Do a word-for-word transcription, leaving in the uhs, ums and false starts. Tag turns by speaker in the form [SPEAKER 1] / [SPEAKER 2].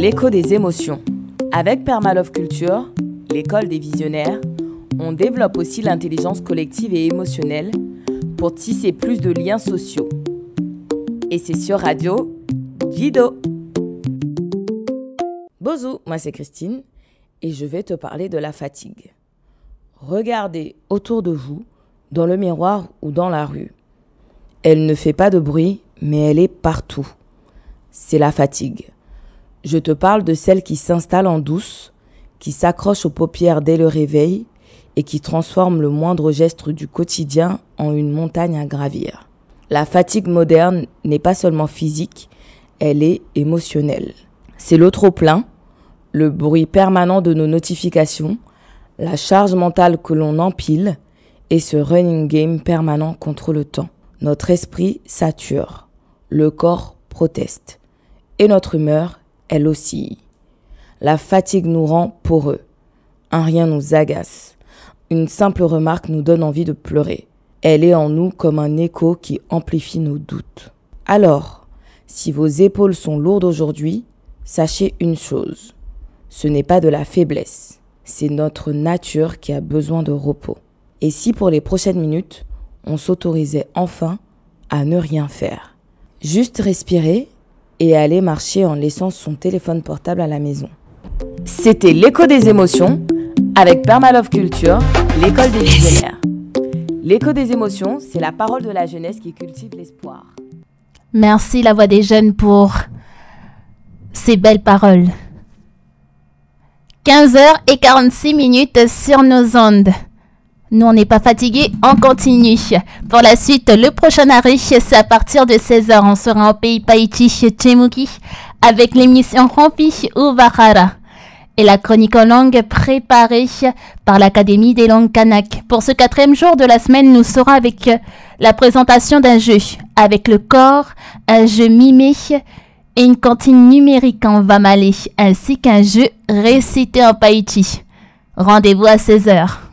[SPEAKER 1] l'écho des émotions. Avec Permalove Culture, l'école des visionnaires, on développe aussi l'intelligence collective et émotionnelle pour tisser plus de liens sociaux. Et c'est sur Radio Guido. Bonjour, moi c'est Christine et je vais te parler de la fatigue. Regardez autour de vous, dans le miroir ou dans la rue. Elle ne fait pas de bruit, mais elle est partout. C'est la fatigue. Je te parle de celle qui s'installe en douce, qui s'accroche aux paupières dès le réveil et qui transforme le moindre geste du quotidien en une montagne à gravir. La fatigue moderne n'est pas seulement physique, elle est émotionnelle. C'est le trop-plein, le bruit permanent de nos notifications, la charge mentale que l'on empile et ce running game permanent contre le temps. Notre esprit sature, le corps proteste et notre humeur, elle oscille. La fatigue nous rend poreux, un rien nous agace, une simple remarque nous donne envie de pleurer. Elle est en nous comme un écho qui amplifie nos doutes. Alors, si vos épaules sont lourdes aujourd'hui, sachez une chose, ce n'est pas de la faiblesse, c'est notre nature qui a besoin de repos. Et si pour les prochaines minutes, on s'autorisait enfin à ne rien faire. Juste respirer et aller marcher en laissant son téléphone portable à la maison. C'était l'écho des émotions avec Permalove Culture, l'école des visionnaires. L'écho des émotions, c'est la parole de la jeunesse qui cultive l'espoir.
[SPEAKER 2] Merci la voix des jeunes pour ces belles paroles. quinze heures quarante-six minutes sur nos ondes. Nous, on n'est pas fatigués, on continue. Pour la suite, le prochain arrêt, c'est à partir de seize heures. On sera en pays Païti, Tchemuki, avec l'émission Rompi ou Bahara. Et la chronique en langue préparée par l'Académie des langues kanak. Pour ce quatrième jour de la semaine, nous serons avec la présentation d'un jeu. Avec le corps, un jeu mimé et une cantine numérique en Vamalé, ainsi qu'un jeu récité en Païti. Rendez-vous à seize heures.